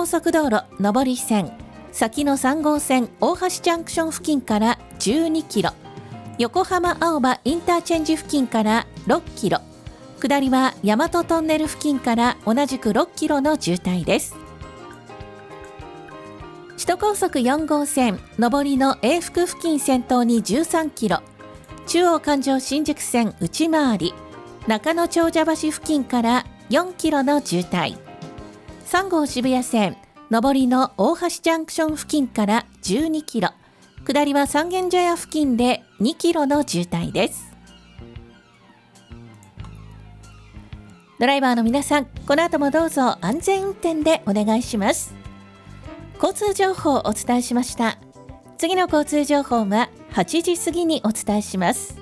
高速道路上り線先の3号線大橋ジャンクション付近から12キロ、横浜青葉インターチェンジ付近から6キロ、下りは大和トンネル付近から同じく6キロの渋滞です。首都高速4号線上りの永福付近先頭に13キロ、中央環状新宿線内回り中野長者橋付近から4キロの渋滞。3号渋谷線上りの大橋ジャンクション付近から12キロ、下りは三軒茶屋付近で2キロの渋滞です。ドライバーの皆さん、この後もどうぞ安全運転でお願いします。交通情報をお伝えしました。次の交通情報は8時過ぎにお伝えします。